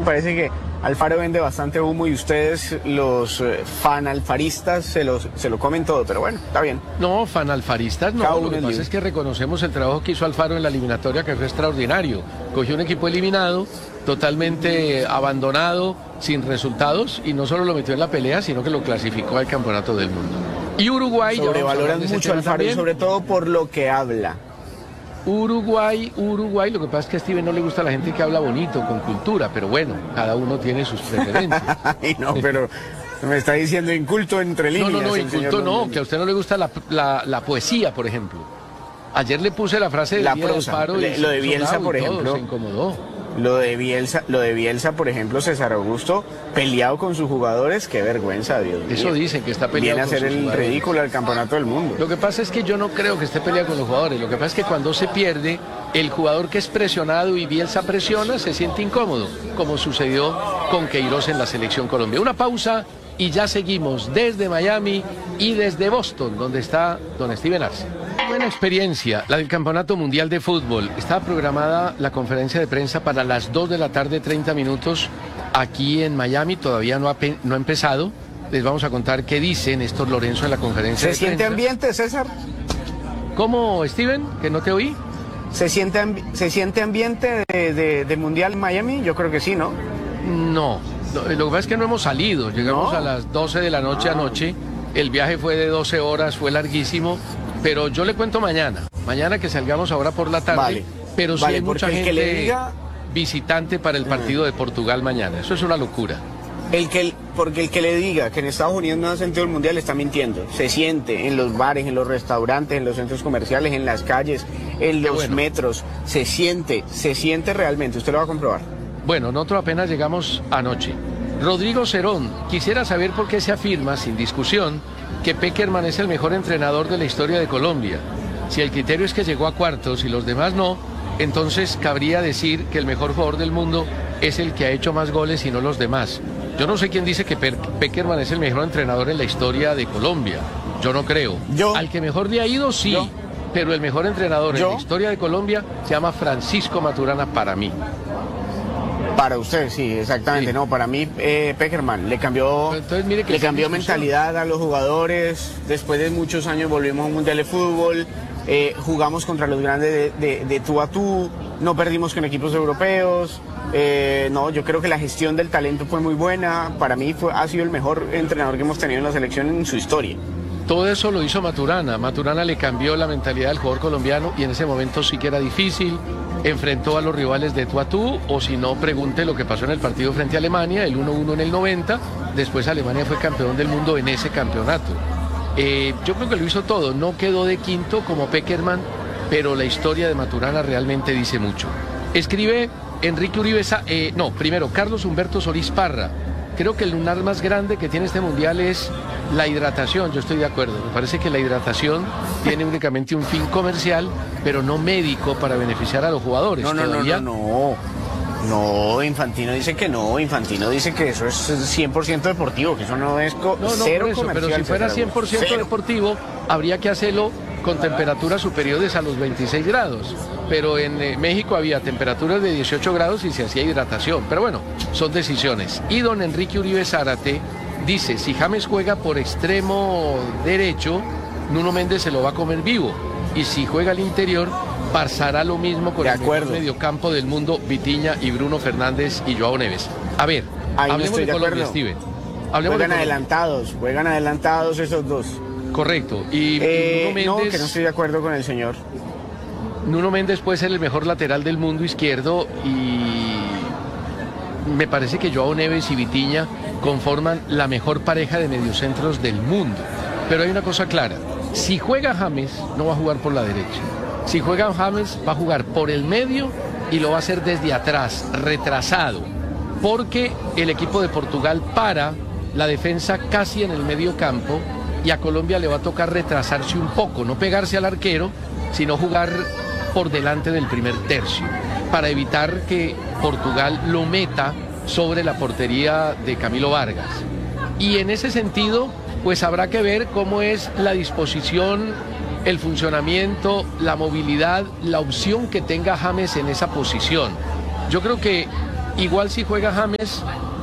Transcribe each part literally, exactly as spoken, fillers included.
parece que Alfaro vende bastante humo y ustedes, los eh, fanalfaristas, se, los, se lo comen todo, pero bueno, está bien. No, fanalfaristas no, Cada lo uno que es pasa libre. es que reconocemos el trabajo que hizo Alfaro en la eliminatoria, que fue extraordinario. Cogió un equipo eliminado, totalmente abandonado, sin resultados, y no solo lo metió en la pelea, sino que lo clasificó al campeonato del mundo. Y Uruguay, ya vamos a hablar Sobrevaloran de ese mucho tema a Alfaro, y también. sobre todo por lo que habla. Uruguay, Uruguay, lo que pasa es que a Steven no le gusta la gente que habla bonito, con cultura, pero bueno, cada uno tiene sus preferencias. Ay, no, pero me está diciendo inculto entre No, líneas. no, no, el inculto señor no, Londoño. que a usted no le gusta la, la, la poesía, por ejemplo. Ayer le puse la frase del La día del prosa, paro y le- se lo de puso Bielsa, bravo y por todo, ejemplo. se incomodó. Lo de Bielsa, lo de Bielsa, por ejemplo, César Augusto, peleado con sus jugadores, qué vergüenza, Dios mío. Eso dicen que está peleado Viene a con hacer sus el jugadores. ridículo al campeonato del mundo. Lo que pasa es que yo no creo que esté peleado con los jugadores. Lo que pasa es que cuando se pierde, el jugador que es presionado y Bielsa presiona se siente incómodo, como sucedió con Queiroz en la selección Colombia. Una pausa y ya seguimos desde Miami y desde Boston, donde está don Steven Arce. Buena experiencia, la del Campeonato Mundial de Fútbol. Estaba programada la conferencia de prensa para las dos de la tarde, treinta minutos, aquí en Miami. Todavía no ha, pe- no ha empezado. Les vamos a contar qué dice Néstor Lorenzo en la conferencia ¿Se de siente prensa. ambiente, César? ¿Cómo, Steven? ¿Que no te oí? ¿Se siente, ambi- ¿se siente ambiente de, de- de Mundial en Miami? Yo creo que sí, ¿no? No, no, lo que pasa es que no hemos salido. Llegamos ¿No? a las doce de la noche Ah. anoche. El viaje fue de doce horas, fue larguísimo. Pero yo le cuento mañana. Mañana que salgamos ahora por la tarde. Vale. Pero sí Vale, hay mucha porque el que gente le diga- visitante para el partido de Portugal mañana. Eso es una locura. El que, porque el que le diga que en Estados Unidos no ha sentido el Mundial está mintiendo. Se siente en los bares, en los restaurantes, en los centros comerciales, en las calles, en los bueno. metros. Se siente, se siente realmente. Usted lo va a comprobar. Bueno, nosotros apenas llegamos anoche. Rodrigo Cerón, quisiera saber por qué se afirma, sin discusión, que Pekerman es el mejor entrenador de la historia de Colombia. Si el criterio es que llegó a cuartos y los demás no, entonces cabría decir que el mejor jugador del mundo es el que ha hecho más goles y no los demás. Yo no sé quién dice que Per- Pekerman es el mejor entrenador en la historia de Colombia. Yo no creo. Yo. Al que mejor le ha ido, sí. Yo. Pero el mejor entrenador en Yo. la historia de Colombia se llama Francisco Maturana para mí. Para usted, sí, exactamente. Sí. No, para mí, eh, Pekerman le cambió, Pero entonces mire que le sin cambió discusión. mentalidad a los jugadores. Después de muchos años volvimos a un Mundial de Fútbol. eh, jugamos contra los grandes de, de, de tú a tú. No perdimos con equipos europeos. eh, no, yo creo que la gestión del talento fue muy buena. Para mí fue, ha sido el mejor entrenador que hemos tenido en la selección en su historia. Todo eso lo hizo Maturana. Maturana le cambió la mentalidad del jugador colombiano y en ese momento sí que era difícil. Enfrentó a los rivales de tú a tú, o si no, pregunte lo que pasó en el partido frente a Alemania, el uno uno en el noventa. Después Alemania fue campeón del mundo en ese campeonato. Eh, yo creo que lo hizo todo. No quedó de quinto como Pekerman, pero la historia de Maturana realmente dice mucho. Escribe Enrique Uribe, Sa- eh, no, primero, Carlos Humberto Solís Parra. Creo que el lunar más grande que tiene este mundial es la hidratación. Yo estoy de acuerdo. Me parece que la hidratación tiene únicamente un fin comercial, pero no médico para beneficiar a los jugadores. No, no, no, Todavía- no, no. No, Infantino dice que no. Infantino dice que eso es cien por ciento deportivo, que eso no es co- No, no, cero por eso, comercial. pero si fuera César cien por Augusto. ciento Cero. deportivo, habría que hacerlo con temperaturas superiores a los veintiséis grados. Pero en eh, México había temperaturas de dieciocho grados y se hacía hidratación. Pero bueno, son decisiones. Y don Enrique Uribe Zárate dice, si James juega por extremo derecho, Nuno Méndez se lo va a comer vivo. Y si juega al interior, pasará lo mismo con De el mejor acuerdo. mediocampo del mundo, Vitiña y Bruno Fernández y Joao Neves. A ver, Ahí no hablemos estoy de de Colombia, acuerdo. Steven. Hablemos de Juegan Colombia. adelantados, juegan adelantados esos dos. Correcto. Y, Eh, y Nuno no, Méndez, que no estoy de acuerdo con el señor. Nuno Méndez puede ser el mejor lateral del mundo izquierdo y me parece que Joao Neves y Vitiña conforman la mejor pareja de mediocentros del mundo. Pero hay una cosa clara, si juega James no va a jugar por la derecha. Si juega James va a jugar por el medio y lo va a hacer desde atrás, retrasado, porque el equipo de Portugal para la defensa casi en el medio campo y a Colombia le va a tocar retrasarse un poco, no pegarse al arquero, sino jugar por delante del primer tercio, para evitar que Portugal lo meta sobre la portería de Camilo Vargas. Y en ese sentido, pues habrá que ver cómo es la disposición, el funcionamiento, la movilidad, la opción que tenga James en esa posición. Yo creo que igual si juega James,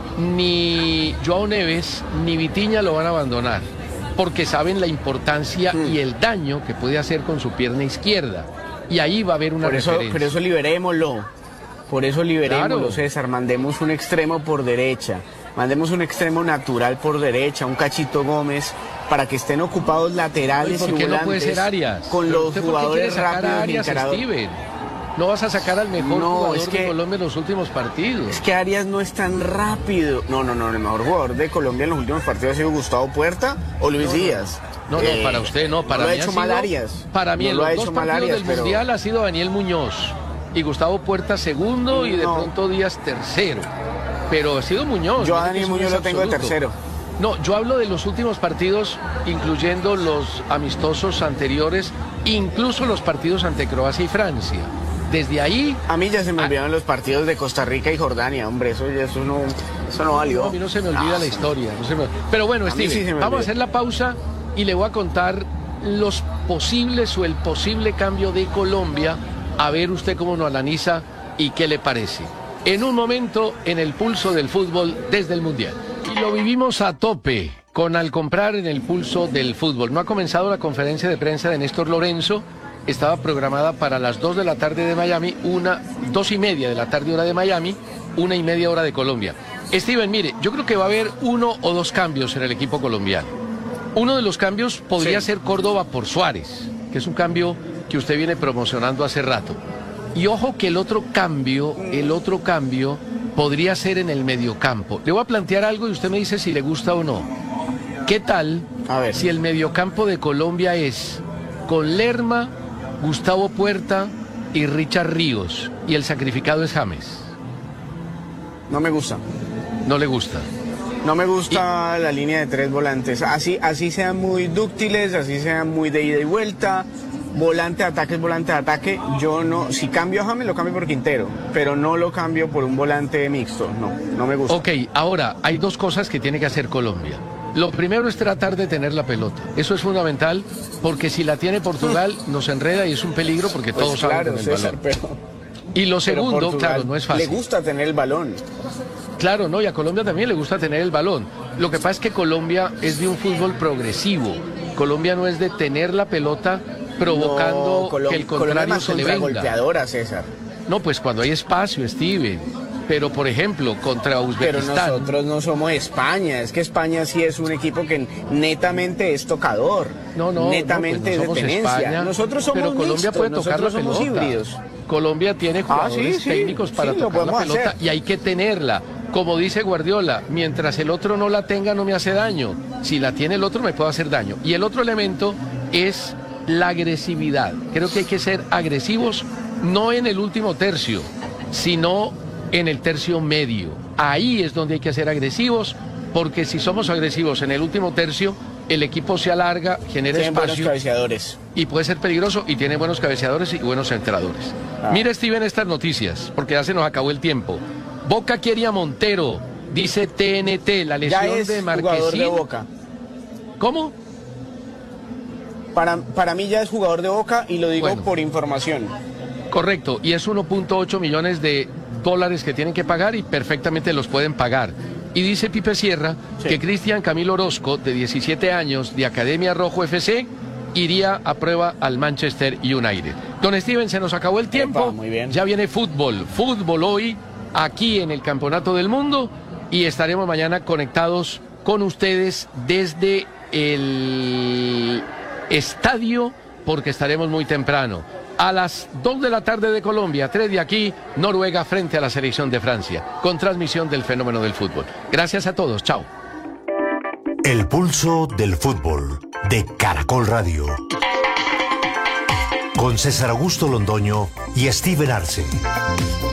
ni Joao Neves ni Vitinha lo van a abandonar, porque saben la importancia mm. y el daño que puede hacer con su pierna izquierda. Y ahí va a haber una por eso, referencia. Por eso liberémoslo, por eso liberémoslo, claro. César, mandemos un extremo por derecha, mandemos un extremo natural por derecha, un Cachito Gómez, para que estén ocupados laterales y volantes. No puede ser Arias. Con Pero los jugadores rápidos y encaradores. No vas a sacar al mejor no, jugador es que, de Colombia en los últimos partidos. Es que Arias no es tan rápido. No, no, no, el mejor jugador de Colombia en los últimos partidos ha sido Gustavo Puerta o Luis no, Díaz. No, no, eh, para usted no, para no mí lo ha hecho ha mal sido, Arias. Para mí no en lo los ha dos hecho partidos mal Arias, del pero... Mundial ha sido Daniel Muñoz y Gustavo Puerta segundo y de no. pronto Díaz tercero. Pero ha sido Muñoz. Yo a Daniel Muñoz lo tengo de tercero. No, yo hablo de los últimos partidos, incluyendo los amistosos anteriores, incluso los partidos ante Croacia y Francia. Desde ahí... A mí ya se me a... olvidaron los partidos de Costa Rica y Jordania, hombre, eso, eso, no, eso no valió. No, a mí no se me olvida ah, la historia. No se me... Pero bueno, Steven, sí vamos olvida. a hacer la pausa y le voy a contar los posibles o el posible cambio de Colombia, a ver usted cómo lo analiza y qué le parece. En un momento, en el pulso del fútbol desde el Mundial. Y lo vivimos a tope con Al Comprar en el pulso del fútbol. No ha comenzado la conferencia de prensa de Néstor Lorenzo. Estaba programada para las dos de la tarde de Miami, una, dos y media de la tarde hora de Miami, una y media hora de Colombia. Steven, mire, yo creo que va a haber uno o dos cambios en el equipo colombiano. Uno de los cambios podría sí. ser Córdoba por Suárez, que es un cambio que usted viene promocionando hace rato. Y ojo que el otro cambio, el otro cambio podría ser en el mediocampo. Le voy a plantear algo y usted me dice si le gusta o no. ¿Qué tal a ver. si el mediocampo de Colombia es con Lerma, Gustavo Puerta y Richard Ríos y el sacrificado es James? No me gusta. ¿No le gusta? No me gusta y... la línea de tres volantes. Así, así sean muy dúctiles, así sean muy de ida y vuelta. Volante de ataque es volante de ataque. Yo no, si cambio a James lo cambio por Quintero, pero no lo cambio por un volante mixto. No, no me gusta. Ok, ahora hay dos cosas que tiene que hacer Colombia. Lo primero es tratar de tener la pelota. Eso es fundamental, porque si la tiene Portugal nos enreda y es un peligro porque pues todos claro, saben con el César, balón. Pero, y lo segundo, Portugal, claro, no es fácil. Le gusta tener el balón. Claro, no, y a Colombia también le gusta tener el balón. Lo que pasa es que Colombia es de un fútbol progresivo. Colombia no es de tener la pelota provocando no, que el contrario se le venga. Golpeadora, César. No, pues cuando hay espacio, Steven. Pero, por ejemplo, contra Uzbekistán... Pero nosotros no somos España. Es que España sí es un equipo que netamente es tocador. No, no, netamente no, pues no es de tenencia. España, nosotros somos pero Colombia mixtos, puede tocar la somos pelota. Híbridos. Colombia tiene jugadores ah, sí, sí, técnicos para sí, tocar la pelota hacer. Y hay que tenerla. Como dice Guardiola, mientras el otro no la tenga no me hace daño. Si la tiene el otro me puede hacer daño. Y el otro elemento es la agresividad. Creo que hay que ser agresivos, no en el último tercio, sino en el tercio medio. Ahí es donde hay que ser agresivos, porque si somos agresivos en el último tercio, el equipo se alarga, genera Tienen espacio buenos cabeceadores. Y puede ser peligroso, y tiene buenos cabeceadores y buenos entrenadores. Ah. Mira, Steven, estas noticias, porque ya se nos acabó el tiempo. Boca quiere a Montero, dice T N T, la lesión ya es de Marquezín. Jugador de Boca. ¿Cómo? Para, para mí ya es jugador de Boca y lo digo bueno, por información. Correcto, y es uno punto ocho millones de dólares que tienen que pagar y perfectamente los pueden pagar. Y dice Pipe Sierra sí. que Cristian Camilo Orozco, de diecisiete años, de Academia Rojo F C, iría a prueba al Manchester United. Don Steven, se nos acabó el tiempo. Epa, muy bien. Ya viene fútbol. Fútbol hoy, aquí en el Campeonato del Mundo. Y estaremos mañana conectados con ustedes desde el estadio, porque estaremos muy temprano. A las dos de la tarde de Colombia, tres de aquí, Noruega frente a la selección de Francia, con transmisión del fenómeno del fútbol. Gracias a todos, chao. El pulso del fútbol de Caracol Radio. Con César Augusto Londoño y Steven Arce.